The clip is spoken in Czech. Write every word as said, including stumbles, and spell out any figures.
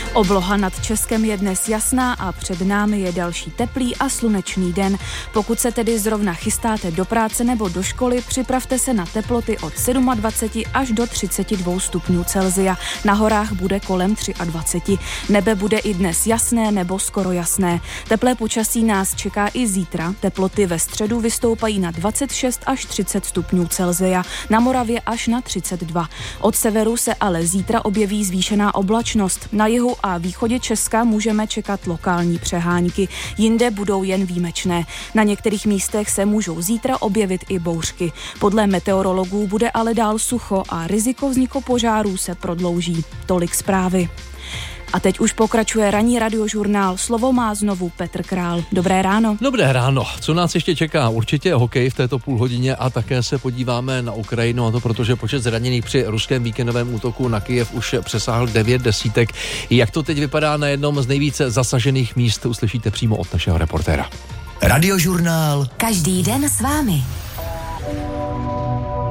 Obloha nad Českem je dnes jasná a před námi je další teplý a slunečný den. Pokud se tedy zrovna chystáte do práce nebo do školy, připravte se na teploty od dvacet sedm až do třicet dva stupňů Celsia. Na horách bude kolem dvacet tři. Nebe bude i dnes jasné nebo skoro jasné. Teplé počasí nás čeká i zítra. Teploty ve středu vystoupají na dvacet šest až třicet stupňů Celsia. Na Moravě až na třicet dva. Od severu se ale zítra objeví zvýšená oblačnost. Na jihu a východě Česka můžeme čekat lokální přehánky. Jinde budou jen výjimečné. Na některých místech se můžou zítra objevit i bouřky. Podle meteorologů bude ale dál sucho a riziko vzniku požárů se prodlouží. Tolik zprávy. A teď už pokračuje ranní radiožurnál. Slovo má znovu Petr Král. Dobré ráno. Dobré ráno. Co nás ještě čeká? Určitě hokej v této půlhodině a také se podíváme na Ukrajinu, a to protože počet zraněných při ruském víkendovém útoku na Kyjev už přesáhl devět desítek. Jak to teď vypadá na jednom z nejvíce zasažených míst, uslyšíte přímo od našeho reportéra. Radiožurnál. Každý den s vámi.